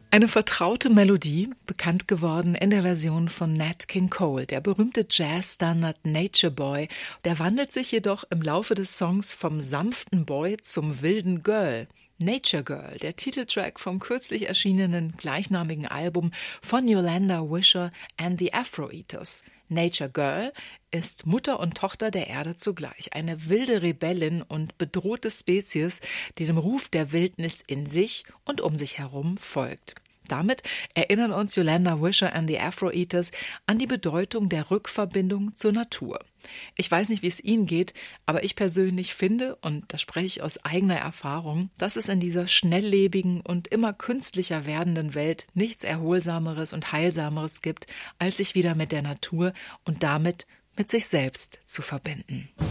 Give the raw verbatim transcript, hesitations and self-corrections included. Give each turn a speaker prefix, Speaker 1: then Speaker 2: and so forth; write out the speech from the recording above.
Speaker 1: Eine vertraute Melodie, bekannt geworden in der Version von Nat King Cole, der berühmte Jazzstandard Nature Boy, der wandelt sich jedoch im Laufe des Songs vom sanften Boy zum wilden Girl. Nature Girl, der Titeltrack vom kürzlich erschienenen gleichnamigen Album von Yolanda Wisher and the Afro Eaters. Nature Girl ist Mutter und Tochter der Erde zugleich, eine wilde Rebellin und bedrohte Spezies, die dem Ruf der Wildnis in sich und um sich herum folgt. Damit erinnern uns Yolanda Wisher and the Afro Eaters an die Bedeutung der Rückverbindung zur Natur. Ich weiß nicht, wie es Ihnen geht, aber ich persönlich finde, und da spreche ich aus eigener Erfahrung, dass es in dieser schnelllebigen und immer künstlicher werdenden Welt nichts Erholsameres und Heilsameres gibt, als sich wieder mit der Natur und damit mit sich selbst zu verbinden.